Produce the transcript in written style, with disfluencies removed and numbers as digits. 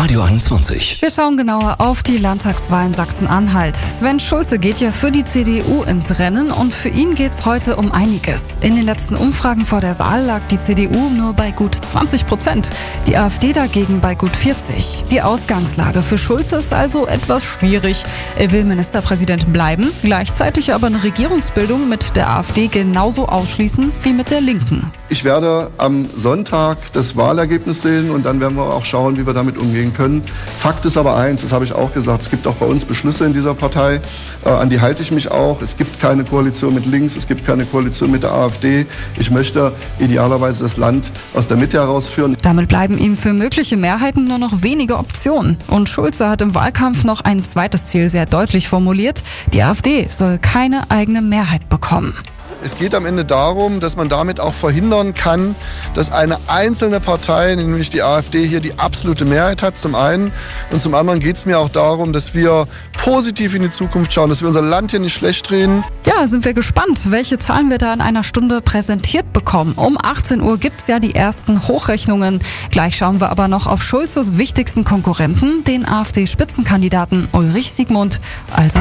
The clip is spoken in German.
Radio 21. Wir schauen genauer auf die Landtagswahl in Sachsen-Anhalt. Sven Schulze geht ja für die CDU ins Rennen und für ihn geht's heute um einiges. In den letzten Umfragen vor der Wahl lag die CDU nur bei gut 20%, die AfD dagegen bei gut 40%. Die Ausgangslage für Schulze ist also etwas schwierig. Er will Ministerpräsident bleiben, gleichzeitig aber eine Regierungsbildung mit der AfD genauso ausschließen wie mit der Linken. Ich werde am Sonntag das Wahlergebnis sehen und dann werden wir auch schauen, wie wir damit umgehen können. Fakt ist aber eins, das habe ich auch gesagt, es gibt auch bei uns Beschlüsse in dieser Partei, an die halte ich mich auch. Es gibt keine Koalition mit links, es gibt keine Koalition mit der AfD. Ich möchte idealerweise das Land aus der Mitte herausführen. Damit bleiben ihm für mögliche Mehrheiten nur noch wenige Optionen. Und Schulze hat im Wahlkampf noch ein zweites Ziel sehr deutlich formuliert. Die AfD soll keine eigene Mehrheit bekommen. Es geht am Ende darum, dass man damit auch verhindern kann, dass eine einzelne Partei, nämlich die AfD, hier die absolute Mehrheit hat, zum einen. Und zum anderen geht es mir auch darum, dass wir positiv in die Zukunft schauen, dass wir unser Land hier nicht schlecht reden. Ja, sind wir gespannt, welche Zahlen wir da in einer Stunde präsentiert bekommen. Um 18 Uhr gibt's ja die ersten Hochrechnungen. Gleich schauen wir aber noch auf Schulzes wichtigsten Konkurrenten, den AfD-Spitzenkandidaten Ulrich Siegmund. Also